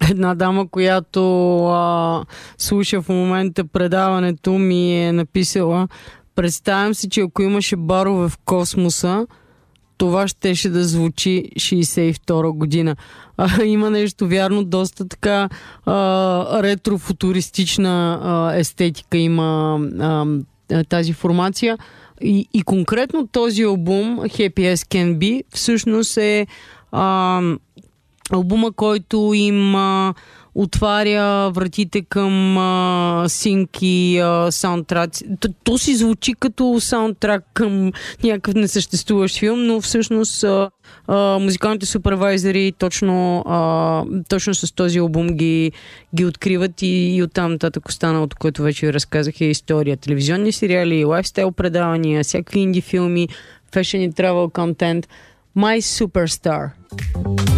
Една дама, която слуша в момента предаването, ми е написала: представям си, че ако имаше барове в космоса, това щеше да звучи 62 година. Има нещо вярно, доста така ретрофутуристична естетика има тази формация. И конкретно този албум, Happy As Can Be, всъщност е албума, който им отваря вратите към синк и саундтрак. То си звучи като саундтрак към някакъв несъществуващ филм, но всъщност музикалните супервайзери точно с този албум ги откриват и оттам нататък останалото, което вече ви разказах, е история. Телевизионни сериали, лайфстайл предавания, всякакви инди филми, fashion и travel контент. My Superstar.